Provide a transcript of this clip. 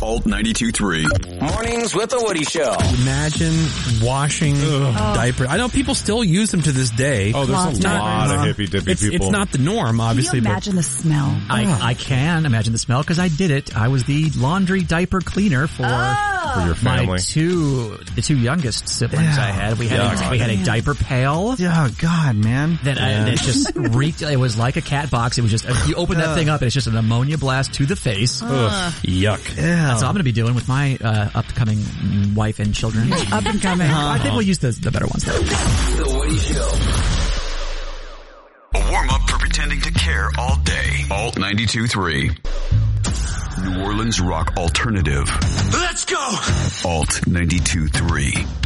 Alt 92.3. Mornings with the Woody Show. Imagine washing diapers. I know people still use them to this day. Oh, there's a lot of hippy-dippy people. It's not the norm, obviously. Can you imagine the smell? I can imagine the smell because I did it. I was the laundry diaper cleaner for your family. the two youngest siblings I had. We had a diaper pail. Oh God, man. That just reeked. It was like a cat box. It was just, you open that thing up and it's just an ammonia blast to the face. Yuck. That's what I'm going to be doing with my upcoming wife and children. Up and coming. I think we'll use the better ones though. The Woody Show. A warm-up for pretending to care all day. Alt 92.3. New Orleans rock alternative. Let's go! Alt 92.3.